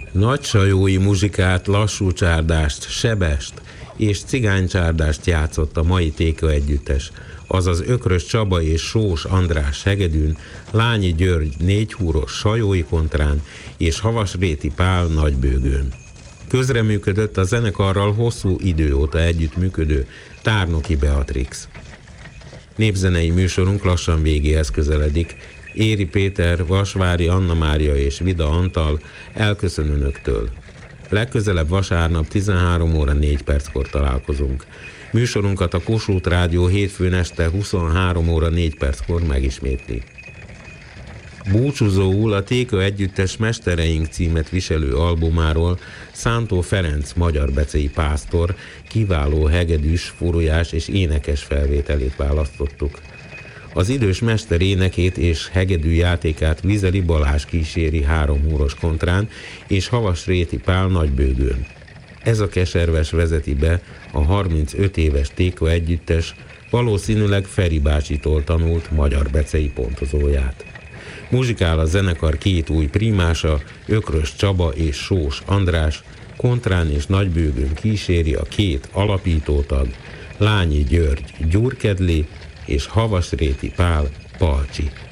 Nagysajói muzsikát, lassú csárdást, sebest és cigánycsárdást játszott a mai Téka együttes, azaz Ökrös Csaba és Sós András hegedűn, Lányi György négyhúros sajói kontrán és Havasréti Pál nagybőgőn. Közreműködött a zenekarral hosszú idő óta együttműködő Tárnoki Beatrix. Népzenei műsorunk lassan végéhez közeledik. Éri Péter, Vasvári Anna Mária és Vida Antal elköszön önöktől. Legközelebb vasárnap 13 óra 4 perckor találkozunk. Műsorunkat a Kossuth Rádió hétfőn este 23 óra 4 perckor megismétli. Búcsúzóul a Téka együttes Mestereink címet viselő albumáról Szántó Ferenc magyarbecei pásztor kiváló hegedűs, furujás és énekes felvételét választottuk. Az idős mester énekét és hegedű játékát Vizeli Balázs kíséri 3 húros kontrán és Havasréti Pál nagybőgőn. Ez a keserves vezeti be a 35 éves Téka együttes, valószínűleg Feri bácsitól tanult magyarbecei pontozóját. Muzsikál a zenekar két új primása, Ökrös Csaba és Sós András, kontrán és nagybőgőn kíséri a két alapítótag, Lányi György Gyurkedli és Havasréti Pál Palcsi.